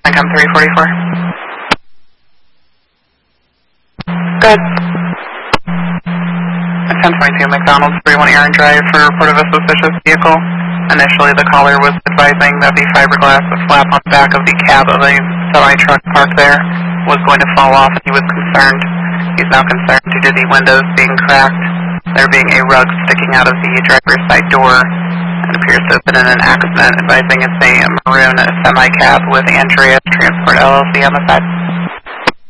Income 344. Good. 1022 McDonald's 31 Aaron Drive for report of a suspicious vehicle. Initially, the caller was advising that the fiberglass flap on the back of the cab of a semi-truck parked there was going to fall off, and he was concerned. He's now concerned due to the windows being cracked, there being a rug sticking out of the driver's side door, and appears to have been in an accident, advising it's a maroon semi-cab with Andreas Transport LLC on the side.